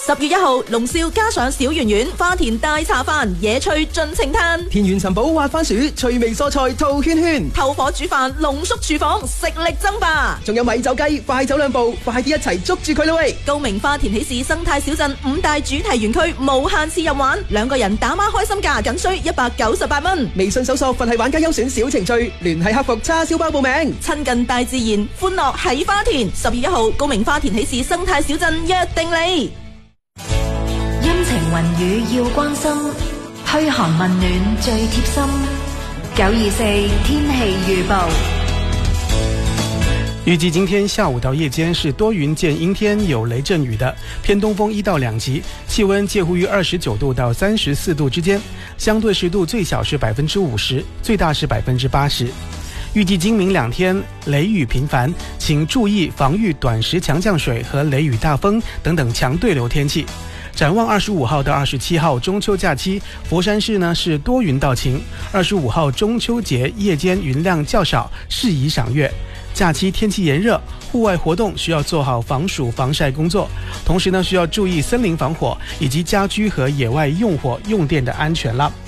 10月1號，龍少加上小圓圓、花田大茶飯、野趣盡情嘆， 田園尋寶滑番薯、趣味蔬菜套圈圈， 透火煮飯濃縮廚房食力爭霸， 仲有米酒雞快走兩步，快啲一齊捉住佢啦喂！ 高明花田喜事生態小鎮5大主題園區無限次入玩，2個人打孖開心價僅需198蚊。 微信搜索佛系玩家優選小程序，聯繫客服叉燒包報名。 親近大自然，歡樂喺花田。10月1號，高明花田喜事生態小鎮約定你。 陰晴雲雨要關心，噓寒問暖最貼心。924天氣預報。 預計今天下午到夜間是多雲見陰天，有雷陣雨的，偏東風1到2級，氣溫介乎於29度到34度之間，相對濕度最小是50%，最大是80%。預計今明2天雷雨頻繁，請注意防禦短時強降水和雷雨大風等等強對流天氣。展望25號到27號中秋假期，佛山市呢是多雲到晴。25號中秋節夜間雲量較少，適宜賞月。假期天氣炎熱，戶外活動需要做好防暑防曬工作，同時呢需要注意森林防火以及家居和野外用火用電的安全了。